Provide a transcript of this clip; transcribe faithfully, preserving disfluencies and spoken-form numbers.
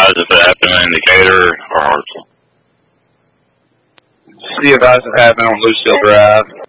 advise if it happened in Decatur or Hartselle? C of I's have happened on Lucille Drive.